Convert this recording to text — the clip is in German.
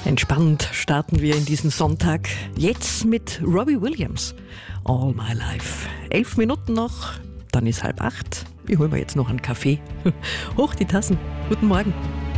Entspannt starten wir in diesen Sonntag. Jetzt mit Robbie Williams. All My Life. 11 Minuten noch, dann ist 7:30. Ich hole mir jetzt noch einen Kaffee. Hoch die Tassen. Guten Morgen.